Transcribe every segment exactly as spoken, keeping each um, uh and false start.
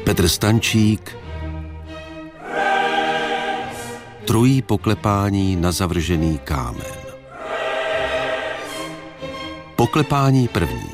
Petr Stančík. Trojí poklepání na zavržený kámen. Poklepání první.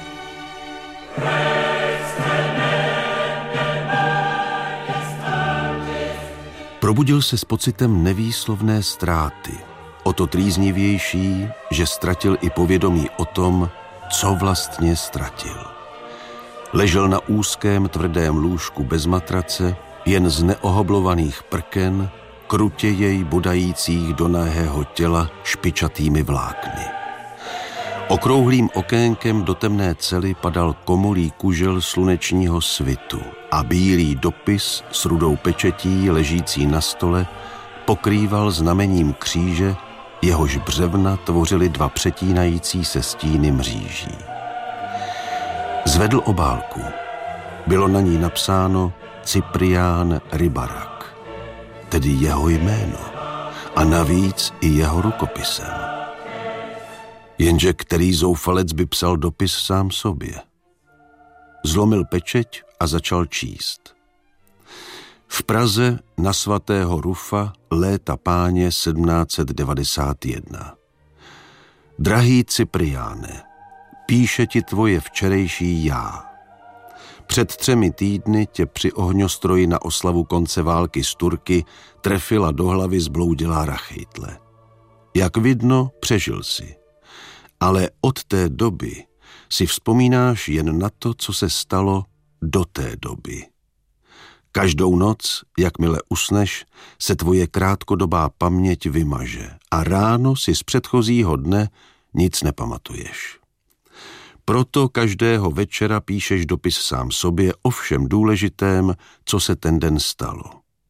Probudil se s pocitem nevýslovné ztráty, o to trýznivější, že ztratil i povědomí o tom, co vlastně ztratil. Ležel na úzkém tvrdém lůžku bez matrace, jen z neohoblovaných prken, krutě jej bodajících do nahého těla špičatými vlákny. Okrouhlým okénkem do temné cely padal komolý kužel slunečního svitu a bílý dopis s rudou pečetí ležící na stole pokrýval znamením kříže, jehož břevna tvořily dva přetínající se stíny mříží. Zvedl obálku. Bylo na ní napsáno Cyprián Rybarak, tedy jeho jméno, a navíc i jeho rukopisem. Jenže který zoufalec by psal dopis sám sobě? Zlomil pečeť a začal číst. V Praze na svatého Rufa léta páně sedmnáct set devadesát jedna. Drahý Cypriáne, píše ti tvoje včerejší já. Před třemi týdny tě při ohňostroji na oslavu konce války s Turky trefila do hlavy zbloudilá rachejtle. Jak vidno, přežil si. Ale od té doby si vzpomínáš jen na to, co se stalo do té doby. Každou noc, jakmile usneš, se tvoje krátkodobá paměť vymaže a ráno si z předchozího dne nic nepamatuješ. Proto každého večera píšeš dopis sám sobě o všem důležitém, co se ten den stalo.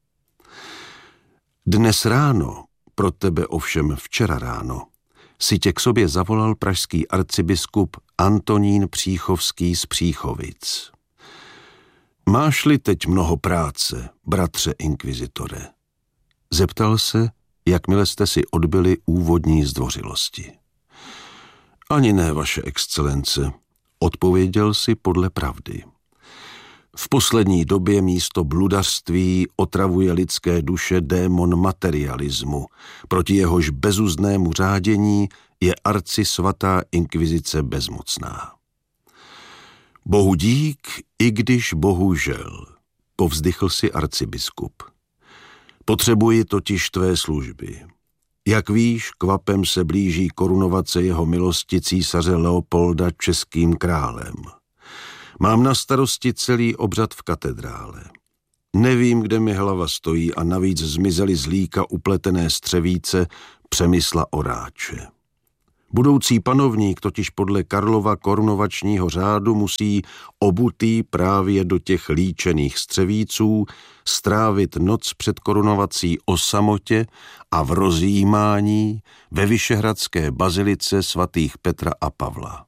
Dnes ráno, pro tebe ovšem včera ráno, si tě k sobě zavolal pražský arcibiskup Antonín Příchovský z Příchovic. Máš-li teď mnoho práce, bratře inkvizitore? Zeptal se, jakmile jste si odbyli úvodní zdvořilosti. Ani ne, vaše excelence, odpověděl si podle pravdy. V poslední době místo bludařství otravuje lidské duše démon materialismu, proti jehož bezuznému řádění je arcisvatá inkvizice bezmocná. Bohu dík, i když bohužel, povzdychl si arcibiskup. Potřebuji totiž tvé služby. Jak víš, kvapem se blíží korunovace jeho milosti císaře Leopolda českým králem. Mám na starosti celý obřad v katedrále. Nevím, kde mi hlava stojí a navíc zmizely z líka upletené střevíce Přemysla Oráče. Budoucí panovník totiž podle Karlova korunovačního řádu musí obutý právě do těch líčených střevíců strávit noc před korunovací o samotě a v rozjímání ve vyšehradské bazilice svatých Petra a Pavla.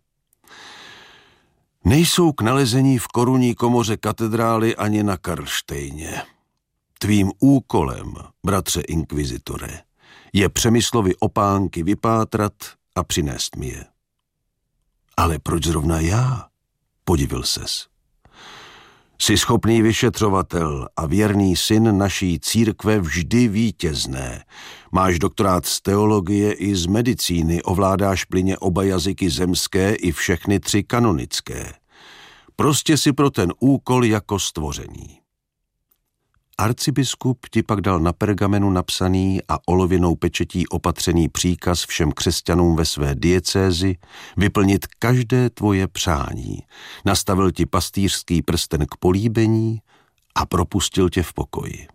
Nejsou k nalezení v korunní komoře katedrály ani na Karlštejně. Tvým úkolem, bratře inkvizitore, je Přemyslovi opánky vypátrat a přinést mi je. Ale proč zrovna já? Podivil ses. Jsi schopný vyšetřovatel a věrný syn naší církve vždy vítězné. Máš doktorát z teologie i z medicíny, ovládáš plynně oba jazyky zemské i všechny tři kanonické. Prostě si pro ten úkol jako stvořený. Arcibiskup ti pak dal na pergamenu napsaný a olověnou pečetí opatřený příkaz všem křesťanům ve své diecézi vyplnit každé tvoje přání, nastavil ti pastýřský prsten k políbení a propustil tě v pokoji.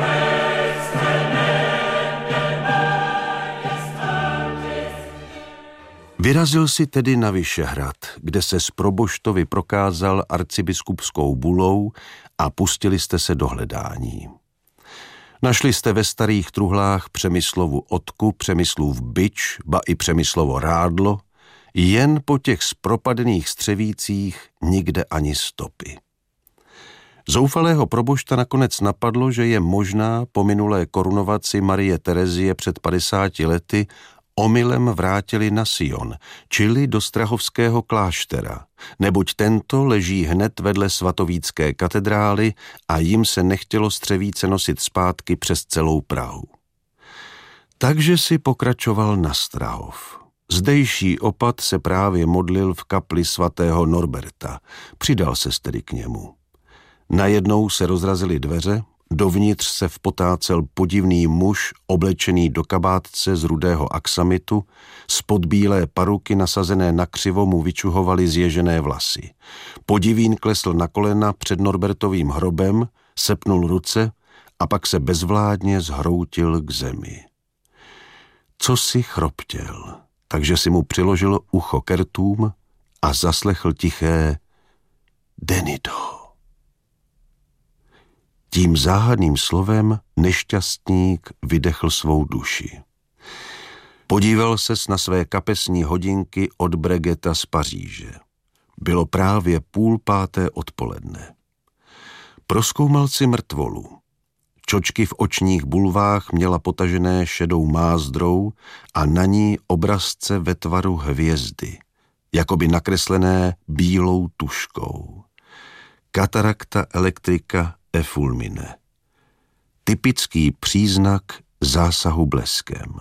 Vyrazil si tedy na Vyšehrad, kde se z proboštovi prokázal arcibiskupskou bulou a pustili jste se do hledání. Našli jste ve starých truhlách Přemyslovu odku, Přemyslův bič, ba i Přemyslovo rádlo, jen po těch zpropadených střevících nikde ani stopy. Zoufalého probošta nakonec napadlo, že je možná po minulé korunovaci Marie Terezie před padesáti lety omylem vrátili na Sion, čili do strahovského kláštera, neboť tento leží hned vedle svatovícké katedrály a jim se nechtělo střevíce nosit zpátky přes celou Prahu. Takže si pokračoval na Strahov. Zdejší opat se právě modlil v kapli svatého Norberta. Přidal se tedy k němu. Najednou se rozrazily dveře, dovnitř se vpotácel podivný muž, oblečený do kabátce z rudého aksamitu, spod bílé paruky nasazené na křivo mu vyčuhovaly zježené vlasy. Podivín klesl na kolena před Norbertovým hrobem, sepnul ruce a pak se bezvládně zhroutil k zemi. Co si chroptěl, takže si mu přiložil ucho k rtům a zaslechl tiché Denido. Tím záhadným slovem nešťastník vydechl svou duši. Podíval ses na své kapesní hodinky od Bregeta z Paříže. Bylo právě půl páté odpoledne. Prozkoumal si mrtvolu. Čočky v očních bulvách měla potažené šedou mázdrou a na ní obrazce ve tvaru hvězdy, jakoby nakreslené bílou tuškou. Katarakta elektrika efulmine. Typický příznak zásahu bleskem.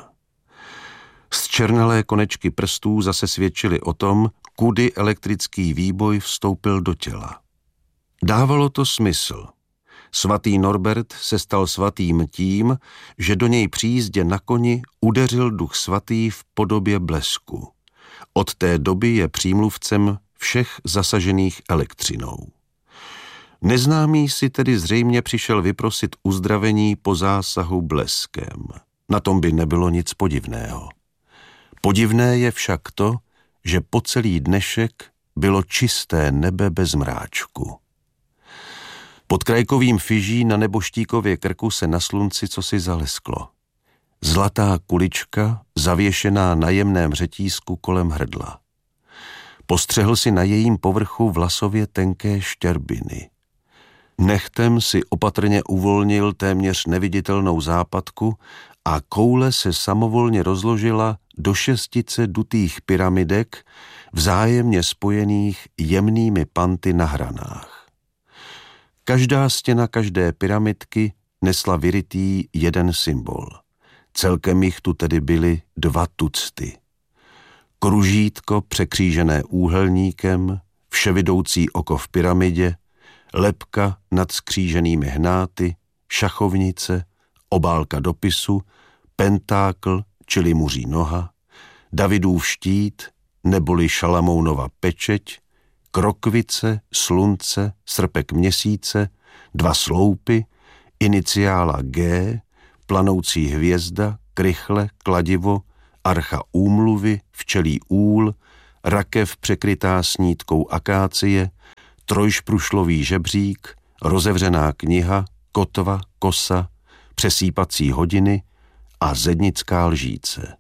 Zčernalé konečky prstů zase svědčily o tom, kudy elektrický výboj vstoupil do těla. Dávalo to smysl. Svatý Norbert se stal svatým tím, že do něj při jízdě na koni udeřil Duch Svatý v podobě blesku. Od té doby je přímluvcem všech zasažených elektřinou. Neznámý si tedy zřejmě přišel vyprosit uzdravení po zásahu bleskem. Na tom by nebylo nic podivného. Podivné je však to, že po celý dnešek bylo čisté nebe bez mráčku. Pod krajkovým fyží na neboštíkově krku se na slunci cosi zalesklo. Zlatá kulička zavěšená na jemném řetízku kolem hrdla. Postřehl si na jejím povrchu vlasově tenké štěrbiny. Nechtem si opatrně uvolnil téměř neviditelnou západku a koule se samovolně rozložila do šestice dutých pyramidek, vzájemně spojených jemnými panty na hranách. Každá stěna každé pyramidky nesla vyrytý jeden symbol. Celkem jich tu tedy byly dva tucty. Kružítko překřížené úhelníkem, vševidoucí oko v pyramidě, lebka nad skříženými hnáty, šachovnice, obálka dopisu, pentákl, čili muří noha, Davidův štít, neboli Šalamounova pečeť, krokvice, slunce, srpek měsíce, dva sloupy, iniciála G, planoucí hvězda, krychle, kladivo, archa úmluvy, včelí úl, rakev překrytá snítkou akácie, trojšprušlový žebřík, rozevřená kniha, kotva, kosa, přesýpací hodiny a zednická lžíce.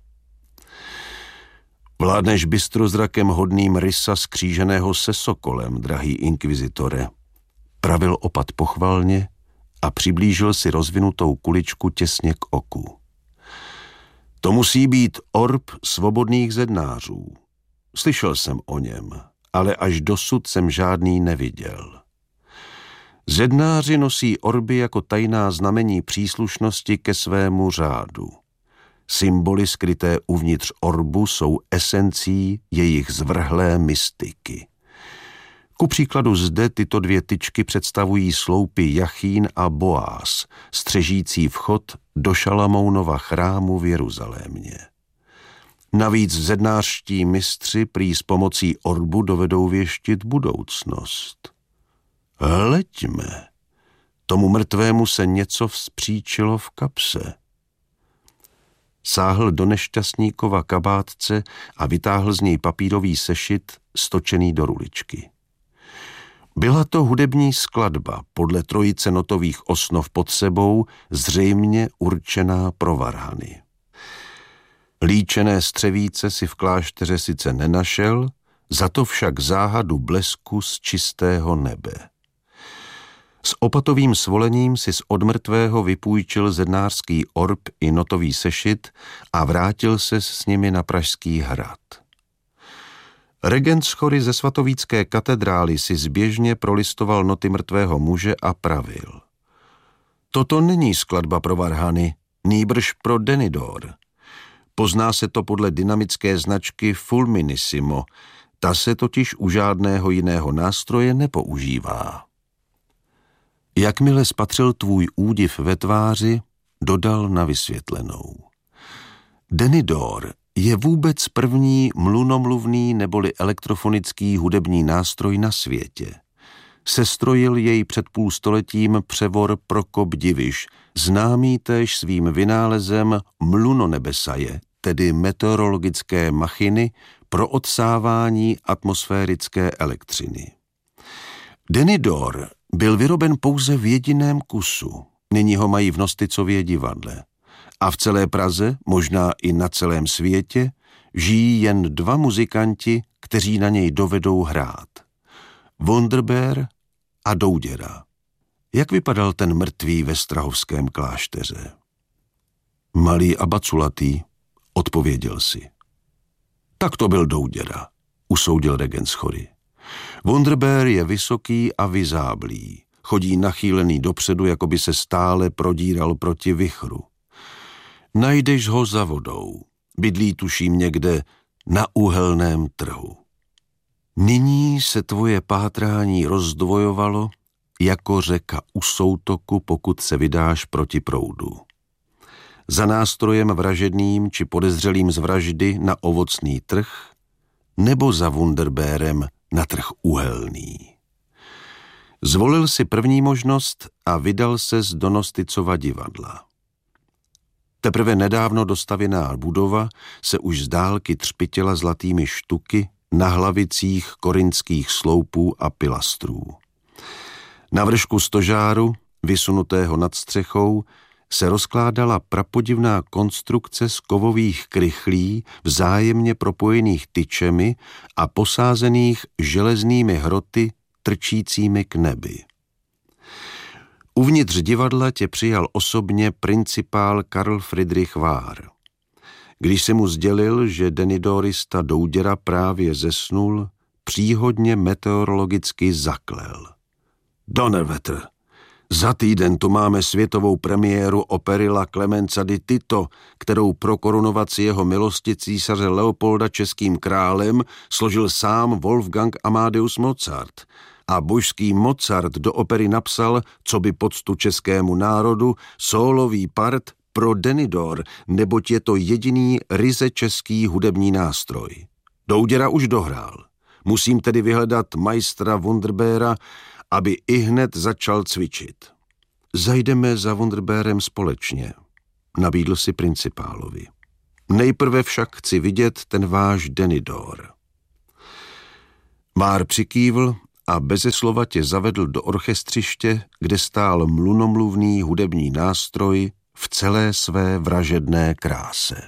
Vládneš bystrozrakem hodným rysa skříženého se sokolem, drahý inkvizitore, pravil opat pochvalně a přiblížil si rozvinutou kuličku těsně k oku. To musí být orb svobodných zednářů. Slyšel jsem o něm, ale až dosud jsem žádný neviděl. Zednáři nosí orby jako tajná znamení příslušnosti ke svému řádu. Symboly skryté uvnitř orbu jsou esencí jejich zvrhlé mystiky. Ku příkladu zde tyto dvě tyčky představují sloupy Jachín a Boás, střežící vchod do Šalamounova chrámu v Jeruzalémě. Navíc zednářští mistři prý s pomocí orbu dovedou věštit budoucnost. Hleďme, tomu mrtvému se něco vzpříčilo v kapse. Sáhl do nešťastníkova kabátce a vytáhl z něj papírový sešit stočený do ruličky. Byla to hudební skladba podle trojice notových osnov pod sebou, zřejmě určená pro varhany. Líčené střevíce si v klášteře sice nenašel, za to však záhadu blesku z čistého nebe. Z S opatovým svolením si z odmrtvého vypůjčil zednářský orb i notový sešit a vrátil se s nimi na Pražský hrad. Regent schory ze svatovícké katedrály si zběžně prolistoval noty mrtvého muže a pravil. Toto není skladba pro varhany, nýbrž pro Denidor. Pozná se to podle dynamické značky Fulminissimo, ta se totiž u žádného jiného nástroje nepoužívá. Jakmile spatřil tvůj údiv ve tváři, dodal na vysvětlenou. Denidor je vůbec první mlunomluvný neboli elektrofonický hudební nástroj na světě. Sestrojil jej před půlstoletím převor Prokop Diviš, známý též svým vynálezem mlunonebesaje, tedy meteorologické machiny pro odsávání atmosférické elektřiny. Denidor byl vyroben pouze v jediném kusu, nyní ho mají v Nosticově divadle. A v celé Praze, možná i na celém světě, žijí jen dva muzikanti, kteří na něj dovedou hrát. Wunderbeer a Douděra. Jak vypadal ten mrtvý ve strahovském klášteře? Malý a baculatý, odpověděl si. Tak to byl Douděra, usoudil regent schory. Wunderbeer je vysoký a vyzáblý, chodí nachýlený dopředu, jako by se stále prodíral proti vichru. Najdeš ho za vodou, bydlí tuším někde na uhelném trhu. Nyní se tvoje pátrání rozdvojovalo jako řeka u soutoku, pokud se vydáš proti proudu. Za nástrojem vražedným či podezřelým z vraždy na ovocný trh, nebo za Wunderbeerem na trh uhelný. Zvolil si první možnost a vydal ses do Nosticova divadla. Teprve nedávno dostavěná budova se už z dálky třpytěla zlatými štuky na hlavicích korinských sloupů a pilastrů. Na vršku stožáru, vysunutého nad střechou, se rozkládala prapodivná konstrukce z kovových krychlí vzájemně propojených tyčemi a posázených železnými hroty trčícími k nebi. Uvnitř divadla tě přijal osobně principál Karl Friedrich Wahr. Když se mu sdělil, že denidorista Douděra právě zesnul, příhodně meteorologicky zaklel. Donnerwetter, za týden tu máme světovou premiéru opery La Clemenza di Tito, kterou pro korunovaci jeho milosti císaře Leopolda českým králem složil sám Wolfgang Amadeus Mozart. A božský Mozart do opery napsal, co by poctu českému národu, sólový part pro Denidor, neboť je to jediný ryze český hudební nástroj. Douděra už dohrál. Musím tedy vyhledat majstra Wunderbeera, aby ihned začal cvičit. Zajdeme za Wunderbeerem společně, nabídl si principálovi. Nejprve však chci vidět ten váš Denidor. Wahr přikývl a beze slova tě zavedl do orchestřiště, kde stál mlunomluvný hudební nástroj v celé své vražedné kráse.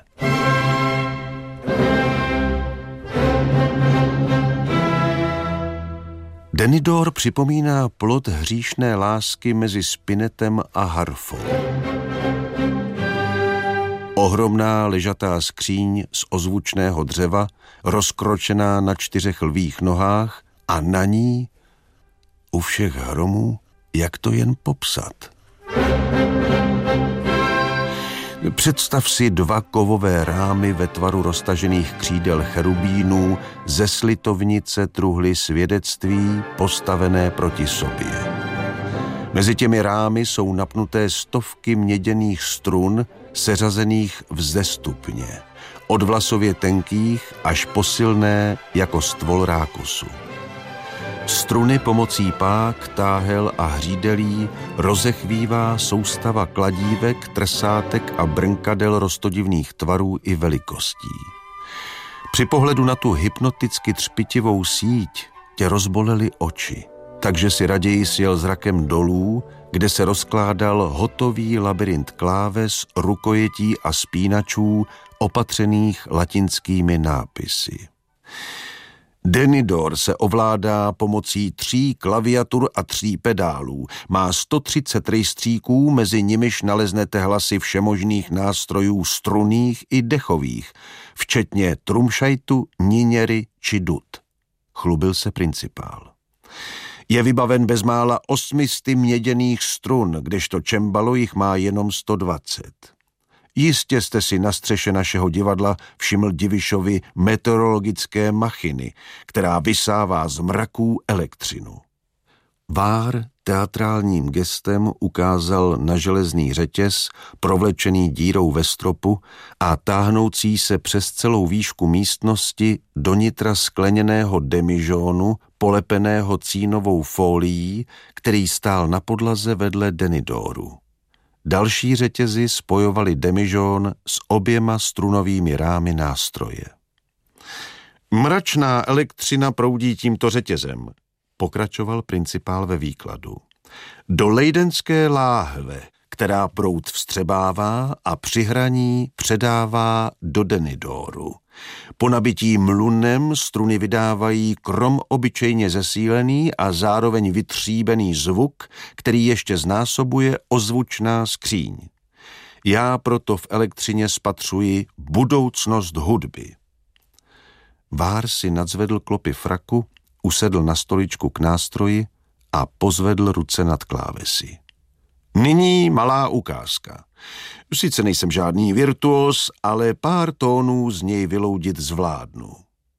Denidor připomíná plod hříšné lásky mezi spinetem a harfou. Ohromná ležatá skříň z ozvučného dřeva, rozkročená na čtyřech lvích nohách a na ní u všech hromů, jak to jen popsat. Představ si dva kovové rámy ve tvaru roztažených křídel cherubínů ze slitovnice truhly svědectví postavené proti sobě. Mezi těmi rámy jsou napnuté stovky měděných strun seřazených vzestupně, od vlasově tenkých až po silné jako stvol rákosu. Struny pomocí pák, táhel a hřídelí rozechvívá soustava kladívek, trsátek a brnkadel roztodivných tvarů i velikostí. Při pohledu na tu hypnoticky třpitivou síť tě rozbolely oči, takže si raději sjel zrakem dolů, kde se rozkládal hotový labyrint kláves, rukojetí a spínačů opatřených latinskými nápisy. Denidor se ovládá pomocí tří klaviatur a tří pedálů. Má sto třicet rejstříků, mezi nimiž naleznete hlasy všemožných nástrojů strunných i dechových, včetně trumšajtu, niněry či dud. Chlubil se principál. Je vybaven bezmála osmisty měděných strun, kdežto čembalo jich má jenom sto dvacet. Jistě jste si na střeše našeho divadla všiml Divišovi meteorologické machiny, která vysává z mraků elektřinu. Vár teatrálním gestem ukázal na železný řetěz, provlečený dírou ve stropu a táhnoucí se přes celou výšku místnosti do nitra skleněného demižónu, polepeného cínovou fólií, který stál na podlaze vedle Denidoru. Další řetězy spojovaly demižón s oběma strunovými rámy nástroje. Mračná elektřina proudí tímto řetězem, pokračoval principál ve výkladu. Do lejdenské láhve, která proud vstřebává a při hraní předává do Denidoru. Po nabití mlunem struny vydávají krom obyčejně zesílený a zároveň vytříbený zvuk, který ještě znásobuje ozvučná skříň. Já proto v elektřině spatřuji budoucnost hudby. Vár si nadzvedl klopy fraku, usedl na stoličku k nástroji a pozvedl ruce nad klávesy. Nyní malá ukázka. Sice nejsem žádný virtuos, ale pár tónů z něj vyloudit zvládnu.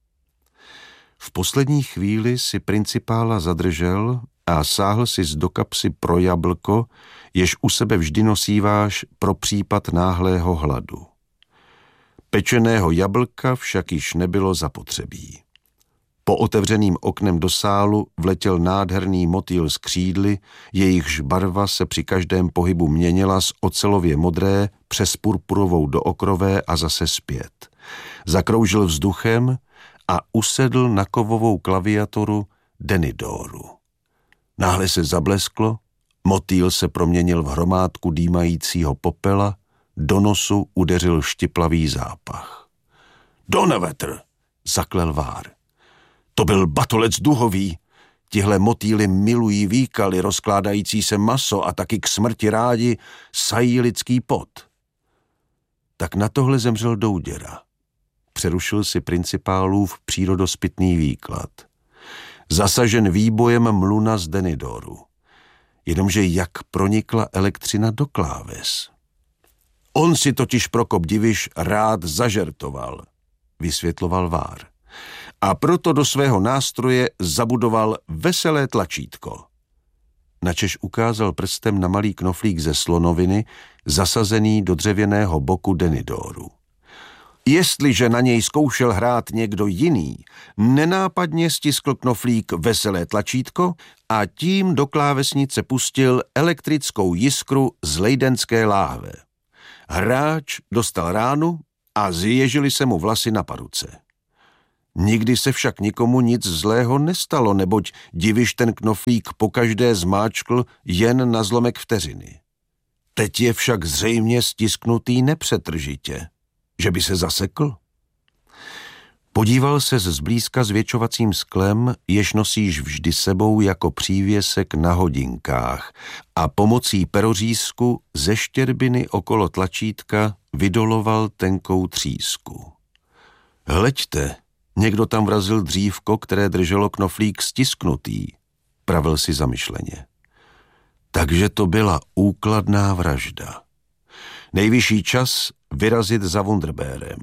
V poslední chvíli si principála zadržel a sáhl si z do kapsy pro jablko, jež u sebe vždy nosíváš pro případ náhlého hladu. Pečeného jablka však již nebylo zapotřebí. Po otevřeným oknem do sálu vletěl nádherný motýl z křídly, jejichž barva se při každém pohybu měnila z ocelově modré přes purpurovou do okrové a zase zpět. Zakroužil vzduchem a usedl na kovovou klaviaturu Denidoru. Náhle se zablesklo, motýl se proměnil v hromádku dýmajícího popela, do nosu udeřil štiplavý zápach. Donevetr, zaklel Vár. To byl batolec duhový. Tihle motýly milují výkaly, rozkládající se maso a taky k smrti rádi sají lidský pot. Tak na tohle zemřel Douděra. Přerušil si principálův přírodospitný výklad. Zasažen výbojem mluna z Denidoru. Jenomže jak pronikla elektřina do kláves. On si totiž Prokop Diviš rád zažertoval, vysvětloval Vár. A proto do svého nástroje zabudoval veselé tlačítko. Načež ukázal prstem na malý knoflík ze slonoviny, zasazený do dřevěného boku Denidoru. Jestliže na něj zkoušel hrát někdo jiný, nenápadně stiskl knoflík veselé tlačítko a tím do klávesnice pustil elektrickou jiskru z lejdenské láhve. Hráč dostal ránu a zježily se mu vlasy na paruce. Nikdy se však nikomu nic zlého nestalo, neboť Diviš ten knoflík pokaždé zmáčkl jen na zlomek vteřiny. Teď je však zřejmě stisknutý nepřetržitě. Že by se zasekl? Podíval se zblízka zvětšovacím sklem, jež nosíš vždy sebou jako přívěsek na hodinkách a pomocí perořízku ze štěrbiny okolo tlačítka vydoloval tenkou třísku. Hleďte, někdo tam vrazil dřívko, které drželo knoflík stisknutý, pravil si zamyšleně. Takže to byla úkladná vražda. Nejvyšší čas vyrazit za Wunderbérem.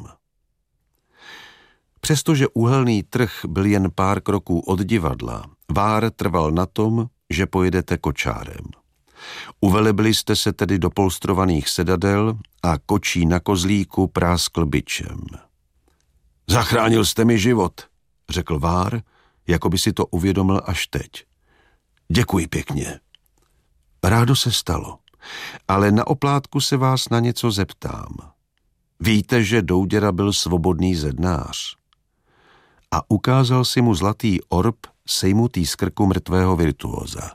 Přestože úhelný trh byl jen pár kroků od divadla, Vár trval na tom, že pojedete kočárem. Uvelebili jste se tedy do polstrovaných sedadel a kočí na kozlíku práskl bičem. Zachránil jste mi život, řekl Vár, jako by si to uvědomil až teď. Děkuji pěkně. Rádo se stalo, ale na oplátku se vás na něco zeptám. Víte, že Douděra byl svobodný zednář? A ukázal si mu zlatý orb sejmutý z krku mrtvého virtuóza.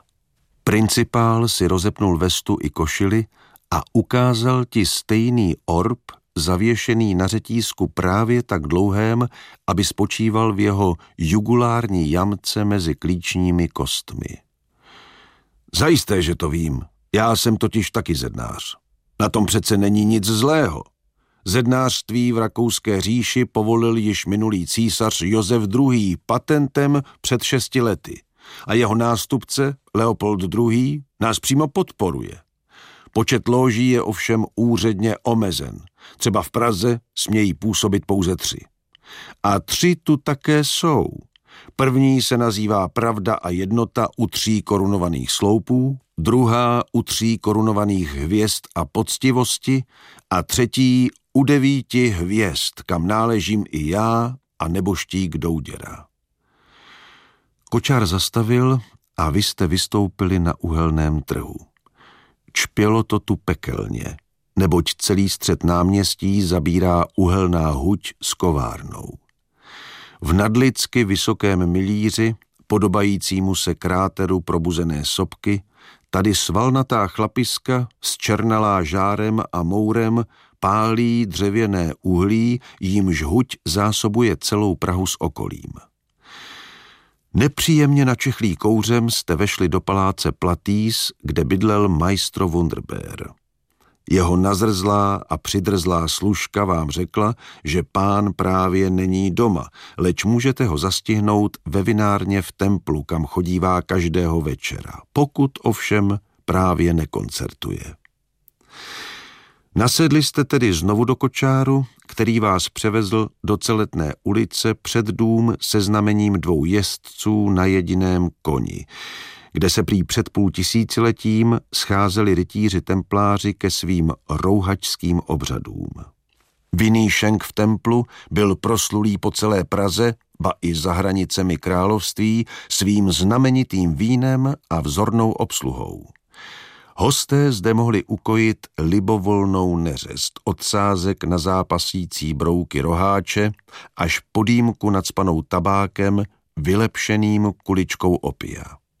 Principál si rozepnul vestu i košili a ukázal ti stejný orb zavěšený na řetízku právě tak dlouhém, aby spočíval v jeho jugulární jamce mezi klíčními kostmi. Zajisté, že to vím. Já jsem totiž taky zednář. Na tom přece není nic zlého. Zednářství v Rakouské říši povolil již minulý císař Josef druhý. patentem před šesti lety. A jeho nástupce, Leopold druhý. nás přímo podporuje. Počet lóží je ovšem úředně omezen. Třeba v Praze smějí působit pouze tři. A tři tu také jsou. První se nazývá Pravda a jednota u tří korunovaných sloupů, druhá u tří korunovaných hvězd a poctivosti a třetí u devíti hvězd, kam náležím i já a neboštík Douděra. Kočár zastavil a vy jste vystoupili na uhelném trhu. Čpělo to tu pekelně, neboť celý střed náměstí zabírá uhelná huť s kovárnou. V nadlidsky vysokém milíři, podobajícímu se kráteru probuzené sopky, tady svalnatá chlapiska zčernalá žárem a mourem pálí dřevěné uhlí, jímž huť zásobuje celou Prahu s okolím. Nepříjemně načechlý kouřem jste vešli do paláce Platýs, kde bydlel majstro Wunderbeer. Jeho nazrzlá a přidrzlá služka vám řekla, že pán právě není doma, leč můžete ho zastihnout ve vinárně v Templu, kam chodívá každého večera, pokud ovšem právě nekoncertuje. Nasedli jste tedy znovu do kočáru, který vás převezl do Celetné ulice před dům se znamením dvou jezdců na jediném koni, kde se prý před půl tisíciletím scházeli rytíři templáři ke svým rouhačským obřadům. Vinný šenk v Templu byl proslulý po celé Praze, ba i za hranicemi království, svým znamenitým vínem a vzornou obsluhou. Hosté zde mohli ukojit libovolnou neřest, od sázek na zápasící brouky roháče až po dýmku nacpanou tabákem, vylepšeným kuličkou opia.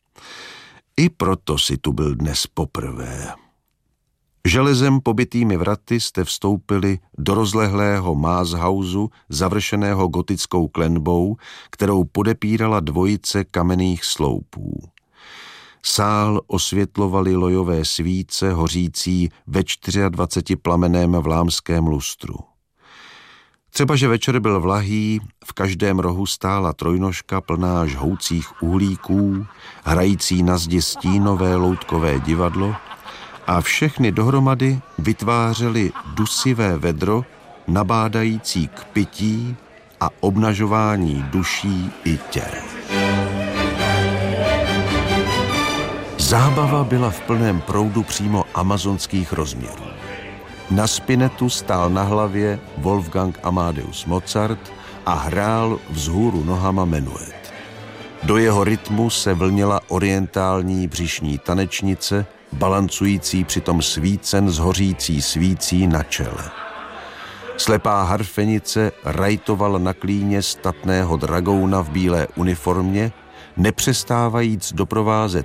I proto si tu byl dnes poprvé. Železem pobytými vraty jste vstoupili do rozlehlého Maashausu, završeného gotickou klenbou, kterou podepírala dvojice kamenných sloupů. Sál osvětlovaly lojové svíce hořící ve dvaceti čtyři plameném vlámském lustru. Třeba, že večer byl vlahý, v každém rohu stála trojnožka plná žhoucích uhlíků, hrající na zdi stínové loutkové divadlo a všechny dohromady vytvářely dusivé vedro, nabádající k pití a obnažování duší i těl. Zábava byla v plném proudu přímo amazonských rozměrů. Na spinetu stál na hlavě Wolfgang Amadeus Mozart a hrál vzhůru nohama menuet. Do jeho rytmu se vlnila orientální břišní tanečnice, balancující přitom svícen s hořící svící na čele. Slepá harfenice rajtovala na klíně statného dragouna v bílé uniformě, nepřestávajíc doprovázet